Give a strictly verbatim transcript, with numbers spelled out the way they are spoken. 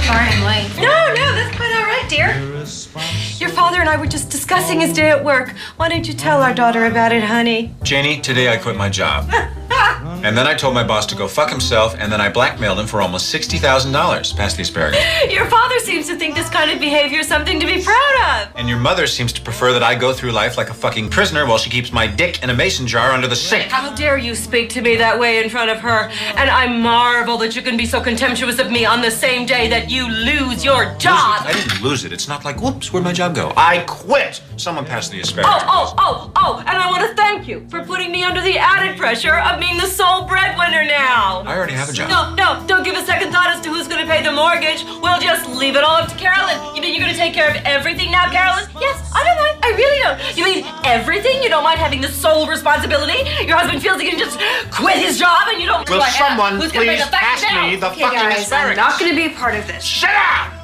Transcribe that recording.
Sorry I'm late. No, no, that's quite all right, dear. Your father and I were just discussing his day at work. Why don't you tell our daughter about it, honey? Janie, today I quit my job. And then I told my boss to go fuck himself, and then I blackmailed him for almost sixty thousand dollars. Pass the asparagus. Your father seems to think this kind of behavior is something to be proud of. And your mother seems to prefer that I go through life like a fucking prisoner while she keeps my dick in a mason jar under the sink. How dare you speak to me that way in front of her? And I marvel that you can be so contemptuous of me on the same day that you lose your job. I didn't lose it. It's not like, whoops, where'd my job go? I quit. Someone pass the asparagus. Oh, oh, oh, oh, and I want to thank you for putting me under the added pressure of being the sole breadwinner now. I already have a job. No, no, don't give a second thought as to who's going to pay the mortgage. We'll just leave it all up to Carolyn. You mean you're going to take care of everything now, Carolyn? Yes, I don't mind. I really don't. You mean everything? You don't mind having the sole responsibility? Your husband feels he can just quit his job and you don't... Will Like, someone who's gonna pay please the fucking pass me bill? the Okay, fucking guys, I'm asparagus? not gonna be a part of this. Sit down!